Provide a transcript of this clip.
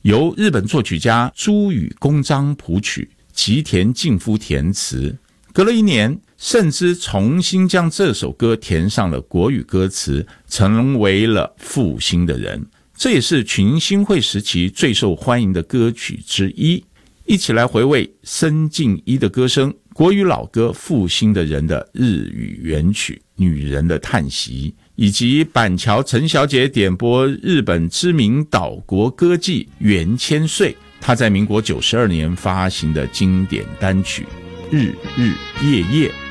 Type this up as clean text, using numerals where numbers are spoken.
由日本作曲家朱宇公章谱曲，吉田敬夫填词。隔了1年，甚至重新将这首歌填上了国语歌词，成为了复兴的人。这也是群星会时期最受欢迎的歌曲之一。一起来回味申敬一的歌声，国语老歌复兴的人的日语原曲《女人的叹息》，以及板桥陈小姐点播日本知名岛国歌妓袁千岁，她在民国92年发行的经典单曲《日日夜夜》。